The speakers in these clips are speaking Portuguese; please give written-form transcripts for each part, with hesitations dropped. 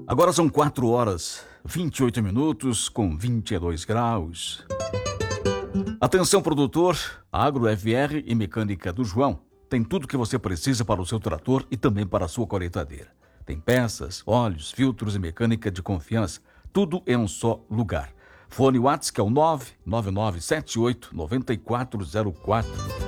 Agora são 4 horas, 28 minutos com 22 graus. Atenção, produtor, Agro FR e Mecânica do João. Tem tudo que você precisa para o seu trator e também para a sua colheitadeira. Tem peças, óleos, filtros e mecânica de confiança. Tudo em um só lugar. Fone WhatsApp que é o 999789404.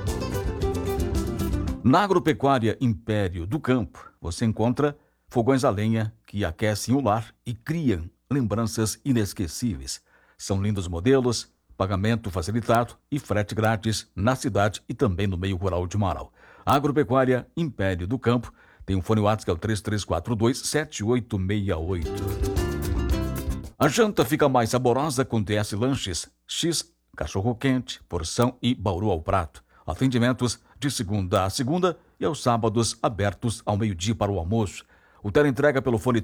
Na Agropecuária Império do Campo, você encontra fogões a lenha que aquecem o lar e criam lembranças inesquecíveis. São lindos modelos, pagamento facilitado e frete grátis na cidade e também no meio rural de Marau. Agropecuária Império do Campo tem um fone WhatsApp que é o 3342-7868. A janta fica mais saborosa com DS Lanches, X, cachorro-quente, porção e bauru ao prato. Atendimentos de segunda a segunda e aos sábados abertos ao meio-dia para o almoço. O teleentrega pelo fone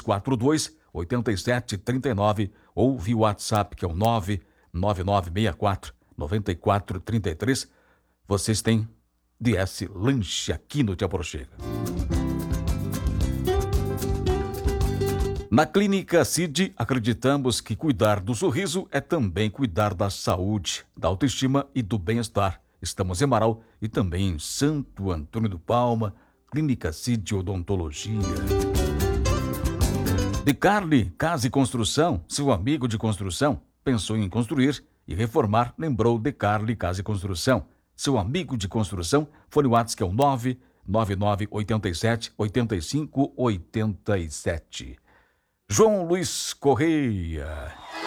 3342-8739 ou via WhatsApp que é o 99964-9433. Vocês têm DS Lanche aqui no Te Aproxega. Na Clínica CID, acreditamos que cuidar do sorriso é também cuidar da saúde, da autoestima e do bem-estar. Estamos em Marau e também em Santo Antônio do Palma, Clínica CID Odontologia. Decarli Casa e Construção, seu amigo de construção, pensou em construir e reformar, lembrou Decarli Casa e Construção. Seu amigo de construção, fone WhatsApp que é o 99987-8587. João Luiz Correia.